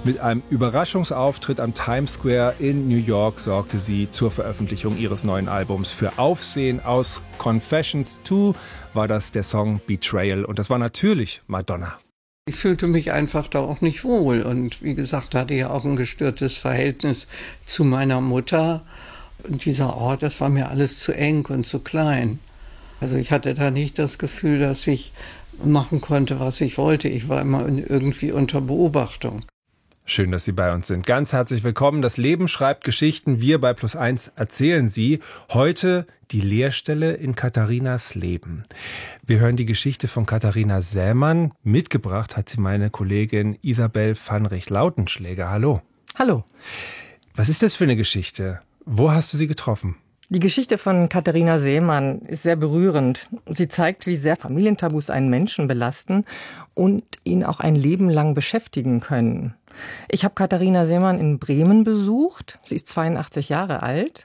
Mit einem Überraschungsauftritt am Times Square in New York sorgte sie zur Veröffentlichung ihres neuen Albums für Aufsehen. Aus Confessions 2 war das der Song Betrayal und das war natürlich Madonna. Ich fühlte mich einfach da auch nicht wohl und wie gesagt, hatte ja auch ein gestörtes Verhältnis zu meiner Mutter. Und dieser Ort, das war mir alles zu eng und zu klein. Also ich hatte da nicht das Gefühl, dass ich machen konnte, was ich wollte. Ich war immer irgendwie unter Beobachtung. Schön, dass Sie bei uns sind. Ganz herzlich willkommen. Das Leben schreibt Geschichten. Wir bei Plus1 erzählen sie. Heute die Leerstelle in Katharinas Leben. Wir hören die Geschichte von Katharina Sämann. Mitgebracht hat sie meine Kollegin Isabel Pfannrich-Lautenschläger. Hallo. Hallo. Was ist das für eine Geschichte? Wo hast du sie getroffen? Die Geschichte von Katharina Sämann ist sehr berührend. Sie zeigt, wie sehr Familientabus einen Menschen belasten und ihn auch ein Leben lang beschäftigen können. Ich habe Katharina Sämann in Bremen besucht. Sie ist 82 Jahre alt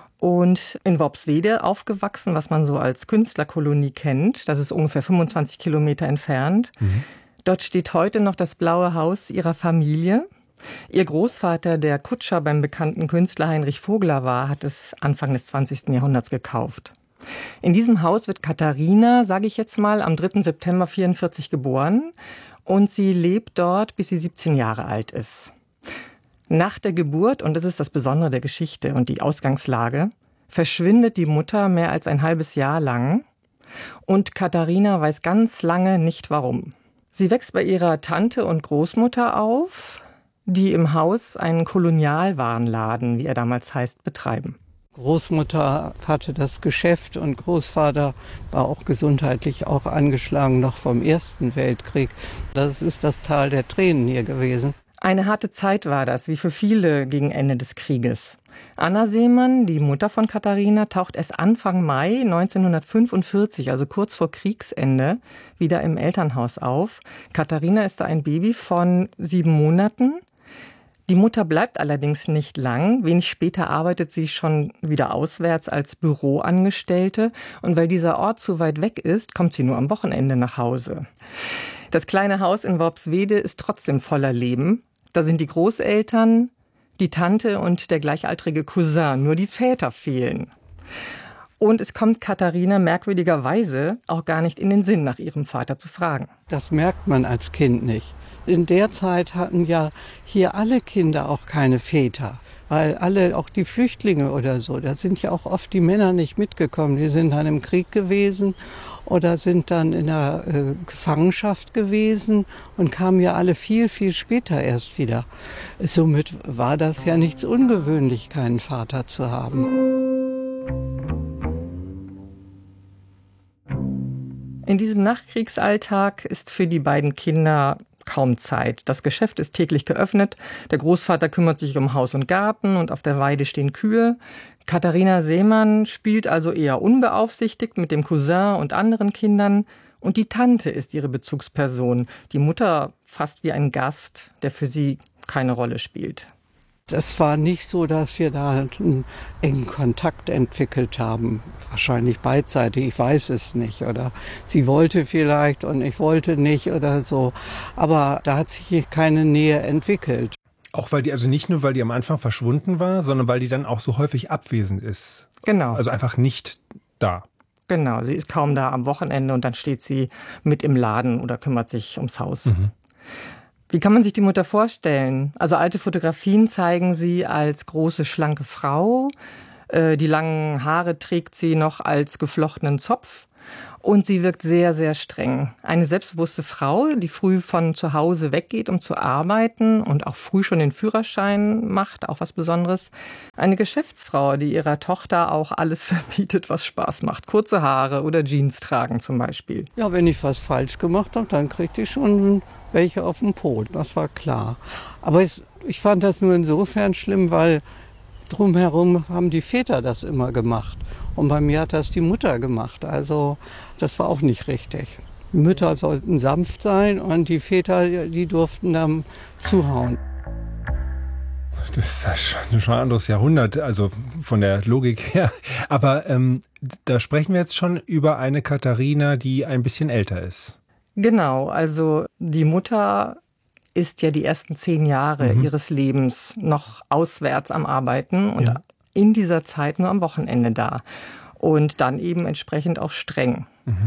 und in Worpswede aufgewachsen, was man so als Künstlerkolonie kennt. Das ist ungefähr 25 Kilometer entfernt. Dort steht heute noch das blaue Haus ihrer Familie. Ihr Großvater, der Kutscher beim bekannten Künstler Heinrich Vogler war, hat es Anfang des 20. Jahrhunderts gekauft. In diesem Haus wird Katharina, sage ich jetzt mal, am 3. September 1944 geboren und sie lebt dort, bis sie 17 Jahre alt ist. Nach der Geburt, und das ist das Besondere der Geschichte und die Ausgangslage, verschwindet die Mutter mehr als ein halbes Jahr lang und Katharina weiß ganz lange nicht warum. Sie wächst bei ihrer Tante und Großmutter auf, die im Haus einen Kolonialwarenladen, wie er damals heißt, betreiben. Großmutter hatte das Geschäft und Großvater war auch gesundheitlich auch angeschlagen, noch vom Ersten Weltkrieg. Das ist das Tal der Tränen hier gewesen. Eine harte Zeit war das, wie für viele gegen Ende des Krieges. Anna Sämann, die Mutter von Katharina, taucht erst Anfang Mai 1945, also kurz vor Kriegsende, wieder im Elternhaus auf. Katharina ist da ein Baby von 7 Monaten. Die Mutter bleibt allerdings nicht lang. Wenig später arbeitet sie schon wieder auswärts als Büroangestellte. Und weil dieser Ort zu weit weg ist, kommt sie nur am Wochenende nach Hause. Das kleine Haus in Worpswede ist trotzdem voller Leben. Da sind die Großeltern, die Tante und der gleichaltrige Cousin. Nur die Väter fehlen. Und es kommt Katharina merkwürdigerweise auch gar nicht in den Sinn, nach ihrem Vater zu fragen. Das merkt man als Kind nicht. In der Zeit hatten ja hier alle Kinder auch keine Väter. Weil alle, auch die Flüchtlinge oder so, da sind ja auch oft die Männer nicht mitgekommen. Die sind dann im Krieg gewesen oder sind dann in der Gefangenschaft gewesen und kamen ja alle viel, viel später erst wieder. Somit war das ja nichts ungewöhnlich, keinen Vater zu haben. In diesem Nachkriegsalltag ist für die beiden Kinder kaum Zeit. Das Geschäft ist täglich geöffnet. Der Großvater kümmert sich um Haus und Garten und auf der Weide stehen Kühe. Katharina Sämann spielt also eher unbeaufsichtigt mit dem Cousin und anderen Kindern. Und die Tante ist ihre Bezugsperson. Die Mutter fast wie ein Gast, der für sie keine Rolle spielt. Es war nicht so, dass wir da einen engen Kontakt entwickelt haben. Wahrscheinlich beidseitig, ich weiß es nicht. Oder sie wollte vielleicht und ich wollte nicht oder so. Aber da hat sich keine Nähe entwickelt. Auch weil die, also nicht nur, weil die am Anfang verschwunden war, sondern weil die dann auch so häufig abwesend ist. Genau. Also einfach nicht da. Genau, sie ist kaum da am Wochenende und dann steht sie mit im Laden oder kümmert sich ums Haus. Wie kann man sich die Mutter vorstellen? Also alte Fotografien zeigen sie als große, schlanke Frau. Die langen Haare trägt sie noch als geflochtenen Zopf. Und sie wirkt sehr, sehr streng. Eine selbstbewusste Frau, die früh von zu Hause weggeht, um zu arbeiten und auch früh schon den Führerschein macht, auch was Besonderes. Eine Geschäftsfrau, die ihrer Tochter auch alles verbietet, was Spaß macht. Kurze Haare oder Jeans tragen zum Beispiel. Ja, wenn ich was falsch gemacht habe, dann kriegte ich schon welche auf den Po. Das war klar. Aber ich fand das nur insofern schlimm, weil drumherum haben die Väter das immer gemacht. Und bei mir hat das die Mutter gemacht. Also das war auch nicht richtig. Die Mütter sollten sanft sein und die Väter, die durften dann zuhauen. Das ist schon ein anderes Jahrhundert, also von der Logik her. Aber da sprechen wir jetzt schon über eine Katharina, die ein bisschen älter ist. Genau, also die Mutter ist ja die ersten 10 Jahre ihres Lebens noch auswärts am Arbeiten und in dieser Zeit nur am Wochenende da. Und dann eben entsprechend auch streng.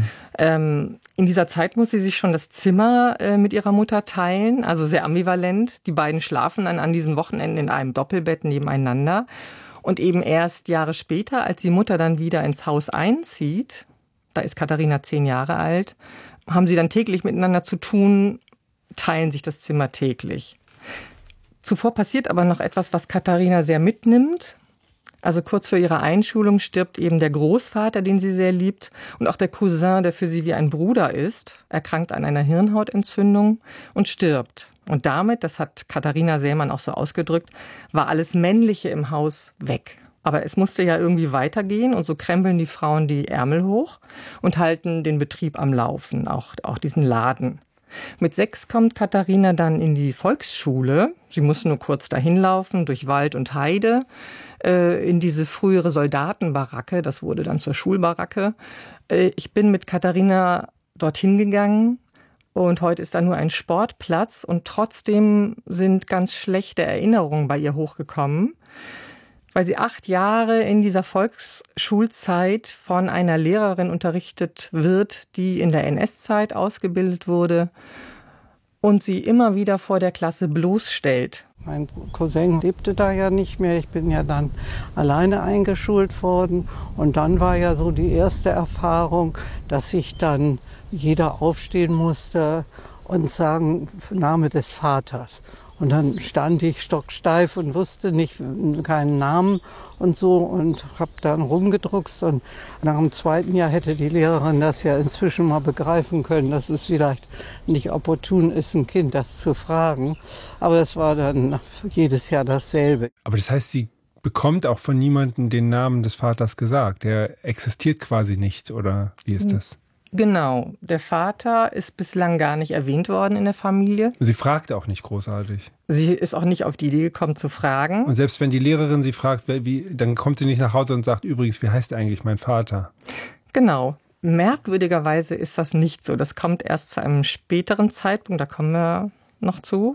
In dieser Zeit muss sie sich schon das Zimmer mit ihrer Mutter teilen, also sehr ambivalent. Die beiden schlafen dann an diesen Wochenenden in einem Doppelbett nebeneinander. Und eben erst Jahre später, als die Mutter dann wieder ins Haus einzieht, da ist Katharina 10 Jahre alt, haben sie dann täglich miteinander zu tun, teilen sich das Zimmer täglich. Zuvor passiert aber noch etwas, was Katharina sehr mitnimmt. Also kurz vor ihrer Einschulung stirbt eben der Großvater, den sie sehr liebt, und auch der Cousin, der für sie wie ein Bruder ist, erkrankt an einer Hirnhautentzündung und stirbt. Und damit, das hat Katharina Sämann auch so ausgedrückt, war alles Männliche im Haus weg. Aber es musste ja irgendwie weitergehen und so krempeln die Frauen die Ärmel hoch und halten den Betrieb am Laufen, auch diesen Laden. Mit 6 kommt Katharina dann in die Volksschule. Sie muss nur kurz dahin laufen, durch Wald und Heide, in diese frühere Soldatenbaracke. Das wurde dann zur Schulbaracke. Ich bin mit Katharina dorthin gegangen und heute ist da nur ein Sportplatz. Und trotzdem sind ganz schlechte Erinnerungen bei ihr hochgekommen, weil sie 8 Jahre in dieser Volksschulzeit von einer Lehrerin unterrichtet wird, die in der NS-Zeit ausgebildet wurde und sie immer wieder vor der Klasse bloßstellt. Mein Cousin lebte da ja nicht mehr. Ich bin ja dann alleine eingeschult worden. Und dann war ja so die erste Erfahrung, dass sich dann jeder aufstehen musste und sagen, Name des Vaters. Und dann stand ich stocksteif und wusste keinen Namen und so und habe dann rumgedruckst. Und nach dem 2. Jahr hätte die Lehrerin das ja inzwischen mal begreifen können, dass es vielleicht nicht opportun ist, ein Kind das zu fragen. Aber das war dann jedes Jahr dasselbe. Aber das heißt, sie bekommt auch von niemandem den Namen des Vaters gesagt. Der existiert quasi nicht, oder wie ist das? Genau, der Vater ist bislang gar nicht erwähnt worden in der Familie. Sie fragt auch nicht großartig. Sie ist auch nicht auf die Idee gekommen zu fragen. Und selbst wenn die Lehrerin sie fragt, dann kommt sie nicht nach Hause und sagt, übrigens, wie heißt eigentlich mein Vater? Genau. Merkwürdigerweise ist das nicht so. Das kommt erst zu einem späteren Zeitpunkt, da kommen wir noch zu.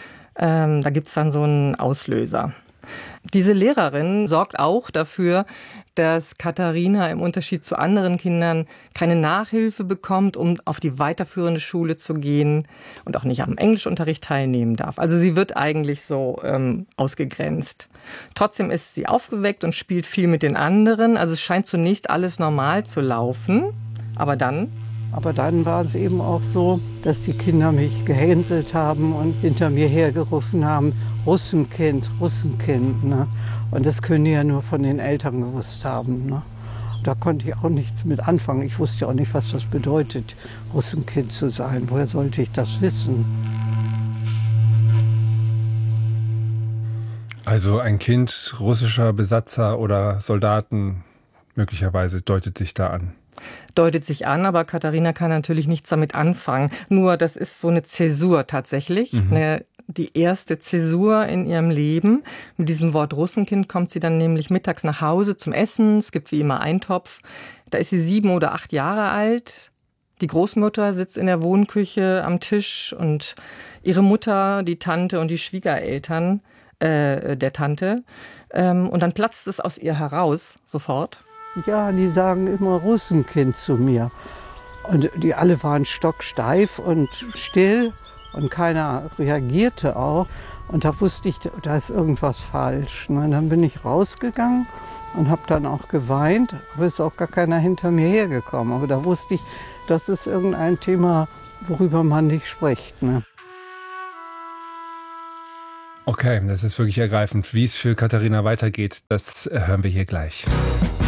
Da gibt es dann so einen Auslöser. Diese Lehrerin sorgt auch dafür, dass Katharina im Unterschied zu anderen Kindern keine Nachhilfe bekommt, um auf die weiterführende Schule zu gehen und auch nicht am Englischunterricht teilnehmen darf. Also sie wird eigentlich so ausgegrenzt. Trotzdem ist sie aufgeweckt und spielt viel mit den anderen. Also es scheint zunächst alles normal zu laufen, aber dann war es eben auch so, dass die Kinder mich gehänselt haben und hinter mir hergerufen haben, Russenkind, Russenkind. Ne? Und das können die ja nur von den Eltern gewusst haben. Ne? Da konnte ich auch nichts mit anfangen. Ich wusste auch nicht, was das bedeutet, Russenkind zu sein. Woher sollte ich das wissen? Also ein Kind russischer Besatzer oder Soldaten möglicherweise deutet sich da an. Deutet sich an, aber Katharina kann natürlich nichts damit anfangen. Nur das ist so eine Zäsur tatsächlich, die erste Zäsur in ihrem Leben. Mit diesem Wort Russenkind kommt sie dann nämlich mittags nach Hause zum Essen. Es gibt wie immer Eintopf. Da ist sie 7 oder 8 Jahre alt. Die Großmutter sitzt in der Wohnküche am Tisch und ihre Mutter, die Tante und die Schwiegereltern der Tante. Und dann platzt es aus ihr heraus, sofort. Ja, die sagen immer Russenkind zu mir. Und die alle waren stocksteif und still und keiner reagierte auch. Und da wusste ich, da ist irgendwas falsch. Und dann bin ich rausgegangen und habe dann auch geweint. Aber es ist auch gar keiner hinter mir hergekommen. Aber da wusste ich, das ist irgendein Thema, worüber man nicht spricht. Ne? Okay, das ist wirklich ergreifend. Wie es für Katharina weitergeht, das hören wir hier gleich.